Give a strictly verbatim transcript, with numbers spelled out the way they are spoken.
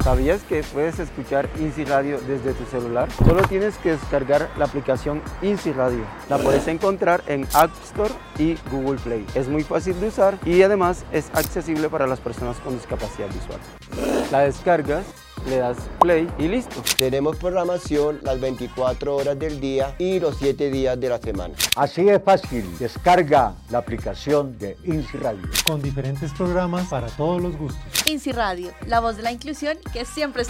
¿Sabías que puedes escuchar INSI Radio desde tu celular? Solo tienes que descargar la aplicación INSI Radio. La puedes encontrar en App Store y Google Play. Es muy fácil de usar y además es accesible para las personas con discapacidad visual. La descargas, le das play y listo. Tenemos programación las veinticuatro horas del día y los siete días de la semana. Así es fácil, descarga la aplicación de INSI Radio. Con diferentes programas para todos los gustos. INSI Radio, la voz de la inclusión que siempre está